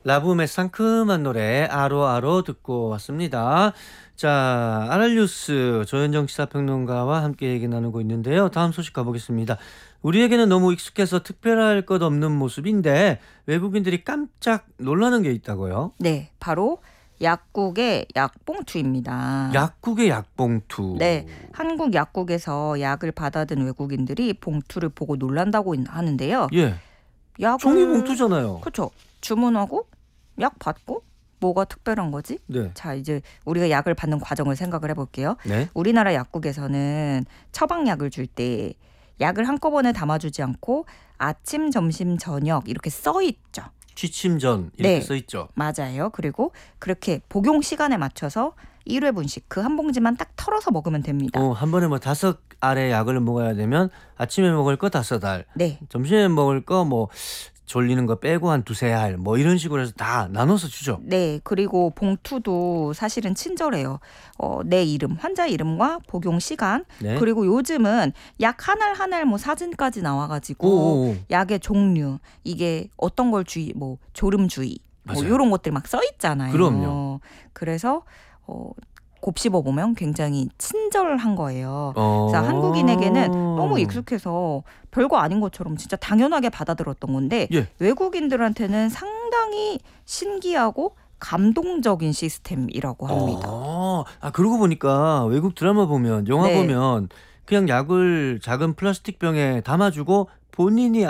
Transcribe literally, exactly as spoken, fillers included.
라붐의 상큼한 노래 아로아로 듣고 왔습니다. 자, 아랄뉴스 조현정 시사평론가와 함께 얘기 나누고 있는데요. 다음 소식 가보겠습니다. 우리에게는 너무 익숙해서 특별할 것 없는 모습인데 외국인들이 깜짝 놀라는 게 있다고요? 네, 바로 약국의 약봉투입니다. 약국의 약봉투. 네, 한국 약국에서 약을 받아든 외국인들이 봉투를 보고 놀란다고 하는데요. 예, 약을 종이 봉투잖아요. 그렇죠. 주문하고 약 받고 뭐가 특별한 거지? 네. 자, 이제 우리가 약을 받는 과정을 생각을 해볼게요. 네. 우리나라 약국에서는 처방약을 줄 때 약을 한꺼번에 담아주지 않고 아침, 점심, 저녁 이렇게 써 있죠. 취침 전 이렇게 네. 써 있죠. 맞아요. 그리고 그렇게 복용 시간에 맞춰서 일 회분씩 그 한 봉지만 딱 털어서 먹으면 됩니다. 어, 한 번에 뭐 다섯 알의 약을 먹어야 되면 아침에 먹을 거 다섯 알, 네. 점심에 먹을 거 뭐 졸리는 거 빼고 한 두세 알 뭐 이런 식으로 해서 다 나눠서 주죠. 네. 그리고 봉투도 사실은 친절해요. 어, 내 이름, 환자 이름과 복용 시간. 네. 그리고 요즘은 약 한 알 한 알 뭐 사진까지 나와가지고 오오오. 약의 종류, 이게 어떤 걸 주의, 뭐 졸음 주의, 뭐 맞아요. 이런 것들 막 써 있잖아요. 그럼요. 그래서 어, 곱씹어 보면 굉장히 친절한 거예요. 어... 그래서 한국인에게는 너무 익숙해서 별거 아닌 것처럼 진짜 당연하게 받아들였던 건데 예. 외국인들한테는 상당히 신기하고 감동적인 시스템이라고 합니다. 어... 아, 그러고 보니까 외국 드라마 보면 영화 네. 보면 그냥 약을 작은 플라스틱 병에 담아주고 본인이